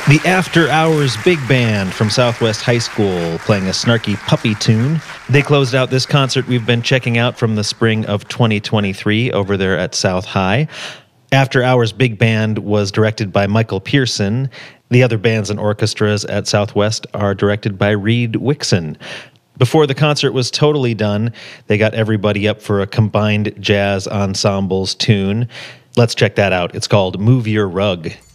The After Hours Big Band from Southwest High School playing a snarky puppy tune. They closed out this concert we've been checking out from the spring of 2023 over there at South High. After Hours Big Band was directed by Michael Pearson. The other bands and orchestras at Southwest are directed by Reed Wixson. Before the concert was totally done, they got everybody up for a combined jazz ensembles tune. Let's check that out. It's called Move Your Rug.